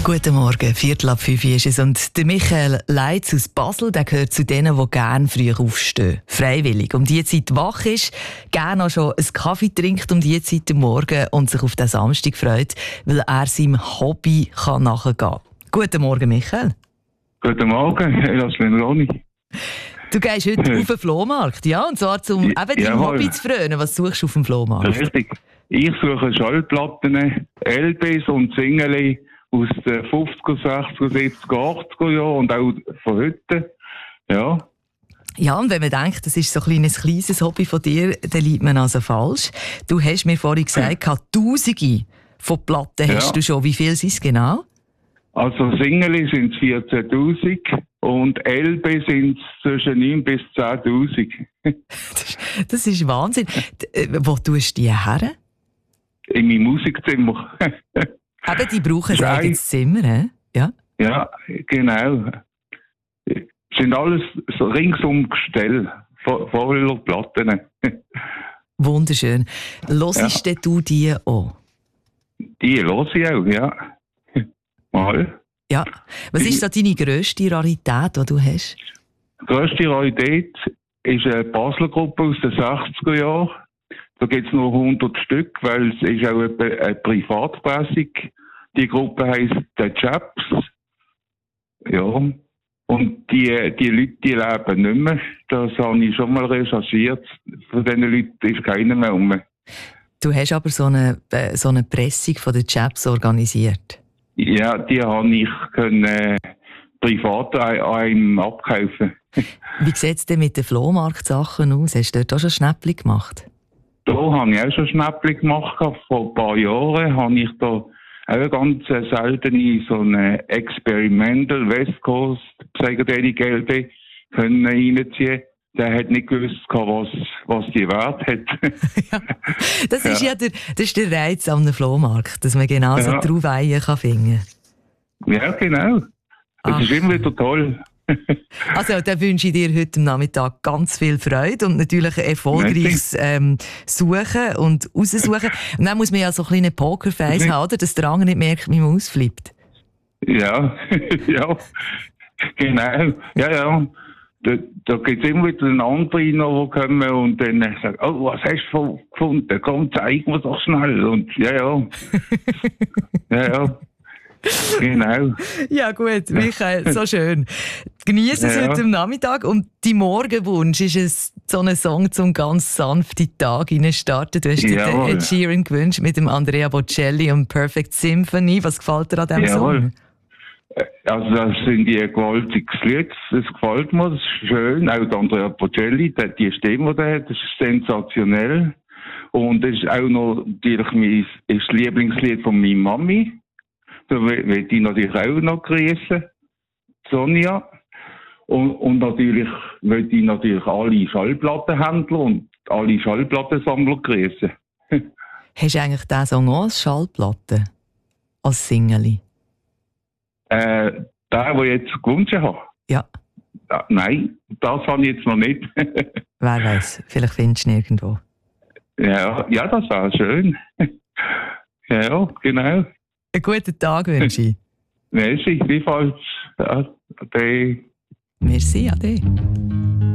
Guten Morgen, 4:45 ist es. Und der Michael Leitz aus Basel, der gehört zu denen, die gerne früh aufstehen. Freiwillig. Um die Zeit wach ist, gerne auch schon einen Kaffee trinkt um die Zeit am Morgen und sich auf den Samstag freut, weil er seinem Hobby nachgehen kann. Guten Morgen, Michael. Guten Morgen, das bin Ronny. Du gehst heute auf den Flohmarkt, ja? Und zwar um eben dein Hobby zu frönen. Was suchst du auf dem Flohmarkt? Richtig. Ich suche Schallplatten, LPs und Singeli aus den 50er, 60er, 70er, 80er Jahren und auch von heute. Ja. Ja, und wenn man denkt, das ist so ein kleines Hobby von dir, dann liegt man also falsch. Du hast mir vorhin gesagt, Tausende von Platten hast du schon. Wie viel sind es genau? Also Singeli sind es 14'000 und LP sind es zwischen 9'000 bis 10'000. Das ist Wahnsinn. Wo tust du die her? In meinem Musikzimmer. Eben, die brauchen ein eigenes Zimmer, he? Ja? Ja, genau. Es sind alles so ringsum Gestell, voller Platten. Wunderschön. Hörst du die auch? Die höre ich auch, ja. Mal. Ja. Was ist so deine grösste Rarität, die du hast? Die grösste Rarität ist eine Basler Gruppe aus den 60er Jahren. Da gibt es nur 100 Stück, weil es ist auch eine Privatpressung. Die Gruppe heisst The Chaps. Ja. Und die Leute, die leben nicht mehr. Das habe ich schon mal recherchiert. Von diesen Leuten ist keiner mehr rum. Du hast aber so eine Pressung von den Chaps organisiert. Ja, die habe ich privat an einem abkaufen. Wie sieht es denn mit den Flohmarktsachen aus? Hast du dort auch schon Schnäppchen gemacht? Da habe ich auch schon Schnäppchen gemacht. Vor ein paar Jahren habe ich da auch eine ganz seltene so eine Experimental West Coast Psychedelic LP können reinziehen. Der hat nicht gewusst, was die Wert hat. Ja, das ist der Reiz am Flohmarkt, dass man genau so drauf finden kann. Ja, genau. Das ist immer wieder toll. Also, dann wünsche ich dir heute Nachmittag ganz viel Freude und natürlich ein erfolgreiches Suchen und Raussuchen. Und dann muss man ja so ein kleines Pokerface haben, oder? Dass der andere nicht merkt, wie man ausflippt. Ja, ja, genau. Ja. Da gibt es immer wieder einen anderen, die kommen und dann sagen, oh, was hast du gefunden? Komm, zeig mir doch schnell. Und ja. Genau. Ja, gut, Michael, so schön. Genieße es heute am Nachmittag. Und dein Morgenwunsch ist es, so einen Song zum ganz sanften Tag starten. Du hast dir den Ed Sheeran gewünscht mit dem Andrea Bocelli und Perfect Symphony. Was gefällt dir an diesem Song? Also das sind die gewaltiges Lied, das gefällt mir, das ist schön. Auch der Andrea Bocelli, die Stimme, die er hat, das ist sensationell. Und das ist auch noch natürlich das Lieblingslied von meiner Mami. Da will ich natürlich auch noch grüßen, Sonja. Und natürlich will ich alle Schallplattenhändler und alle Schallplattensammler grüßen. Hast du eigentlich diesen Song auch als Schallplatte? Als Singeli? Der jetzt gewünscht hat? Ja. Nein, das habe ich jetzt noch nicht. Wer weiß, vielleicht findest du ihn irgendwo. Ja, das wäre schön. Ja, genau. Einen guten Tag wünsche ich. Merci, wie falsch. Ade. Merci, ade.